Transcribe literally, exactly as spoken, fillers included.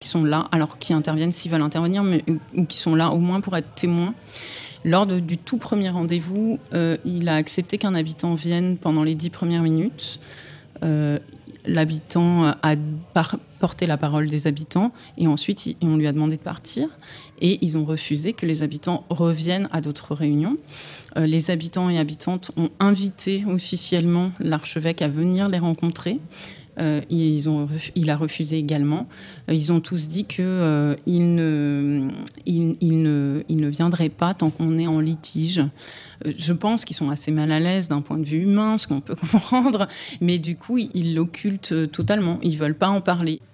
sont là, alors qui interviennent s'ils veulent intervenir, mais, ou qui sont là au moins pour être témoins. Lors de, du tout premier rendez-vous, euh, il a accepté qu'un habitant vienne pendant les dix premières minutes. Euh, l'habitant a par- porté la parole des habitants et ensuite il, on lui a demandé de partir et ils ont refusé que les habitants reviennent à d'autres réunions. Euh, les habitants et habitantes ont invité officiellement l'archevêque à venir les rencontrer. Euh, ils ont, il a refusé également. Euh, ils ont tous dit qu'il euh, ne, il, il ne, il ne viendrait pas tant qu'on est en litige. Euh, je pense qu'ils sont assez mal à l'aise d'un point de vue humain, ce qu'on peut comprendre, mais du coup, ils l'occultent totalement. Ils ne veulent pas en parler.